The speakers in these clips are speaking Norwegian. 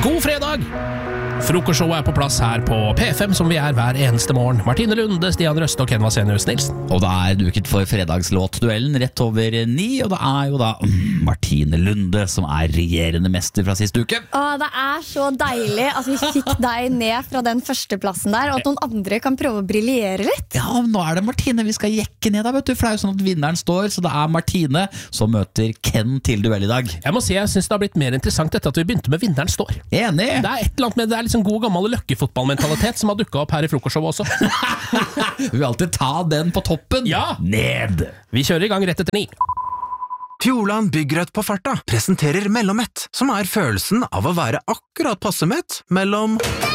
God fredag! Frokostshowet på plass her på P5, som vi hver eneste morgen. Martine Lunde, Stian Røste og Ken Vasenius Nilsen. Og det duket for fredagslåtduellen rett over 9, og det jo da Martine Lunde som regjerende mester fra siste uke. Det så deilig at vi fikk deg ned fra den førsteplassen der, og at noen andre kan prøve å briljere litt. Ja, nå det Martine vi skal jekke ned da, vet du, for det jo sånn at vinneren står, så det Martine som møter Ken til duell i dag. Jeg må si, jeg synes det har blitt mer interessant etter at vi begynte med vinneren står. Enig! Det et eller annet med det liksom god gammel løkkefotballmentalitet som har dukket opp her i frokostshowet også. Vi vil alltid ta den på toppen. Ja! Ned! Vi kjører i gang rett etter 9. Fjordland Byggrødt på farta presenterer Mellommett, som følelsen av å være akkurat passe mett mellom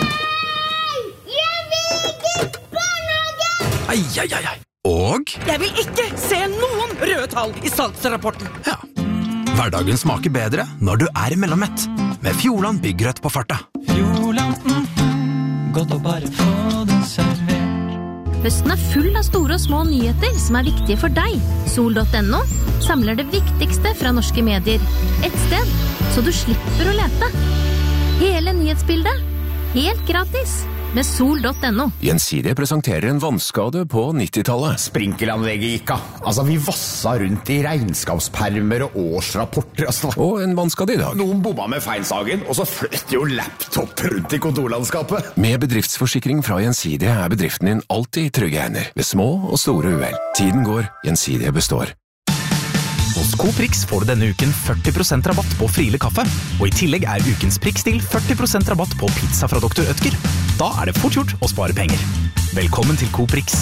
Ai. Og Jeg vil ikke se noen røde tall i salgsrapporten. ja, hverdagen smaker bedre når du Mellommett, med Fjordland Byggrødt på farta. Godt å bare få det servert. Høsten full av store og små nyheter som viktige for deg. Sol.no samler det viktigste fra norske medier. Et sted, så du slipper å lete. Hele nyhetsbildet, helt gratis, med Sol.no. Gjensidige presenterer en vannskade på 90-tallet. Sprinkelanlegget gikk av. Altså, vi vassa rundt i regnskapspermer og årsrapporter. Altså. Og en vannskade i dag. Noen bomma med feilsagen, og så fløt jo laptop rundt i kontorlandskapet. Med bedriftsforsikring fra Gjensidige bedriften din alltid i trygge hender, ved små og store uhell. Tiden går, Gjensidige består. Hos Coprix får du denne uken 40% rabatt på Friele kaffe, og i tillegg ukens prikkstil 40% rabatt på pizza fra Dr. Ødger. Da det fort gjort å spare penger. Velkommen til Coprix.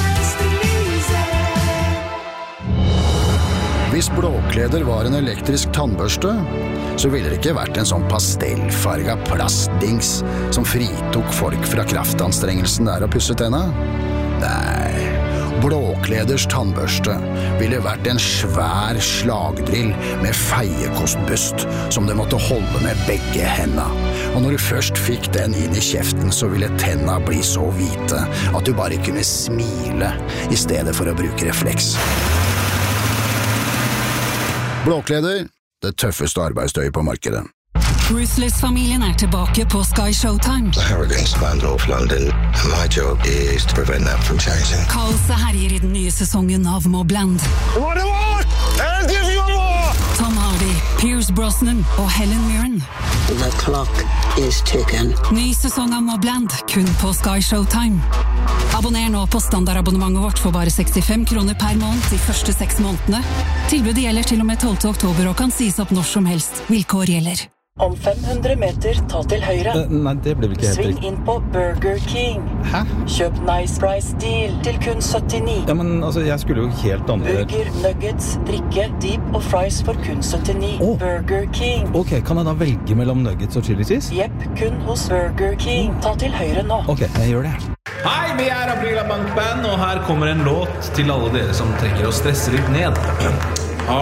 Hvis blåkleder var en elektrisk tannbørste, så ville det ikke vært en sånn pastellfarga plastdings som fritok folk fra kraftanstrengelsen å pusse tenna. Nei, blåkleders tannbørste ville vært en svær slagdrill med feiekostbust som du måtte holde med begge hendene. Og når du først fikk den inn i kjeften, så ville tenna bli så hvite at du bare kunne smile i stedet for å bruke refleks. Blåkleder, det tøffeste arbeidstøyet på markedet. Ruthless-familien tilbake på Sky Showtime. The Harrogans land North London, and my job is to prevent that from changing. Kaoset herjer i den nye sesongen av Mobland. Tom Hardy, Pierce Brosnan og Helen Mirren. The clock is ticking. Ny sesong av Mobland, kun på Sky Showtime. Abonner nå på standardabonnementet vårt for bare 65 kroner per måned de første 6 månedene. Tilbudet gjelder til og med 12. oktober og kan sies opp når som helst. Vilkår gjelder. Om 500 meter, ta til høyre. Nei, det ble vel ikke helt Sving riktig. inn på Burger King. Hæ? Kjøp Nice Price Deal til kun 79. Ja, men altså, jeg skulle jo helt andre... Burger, nuggets, drikke, deep og fries for kun 79. Burger King. Ok, kan jeg da velge mellom nuggets og chili cheese? Jepp, kun hos Burger King. Ta til høyre nå. Ok, jeg gjør det. Hei, vi Aprila Bank Band, og her kommer en låt til alle dere som trenger å stresse litt ned.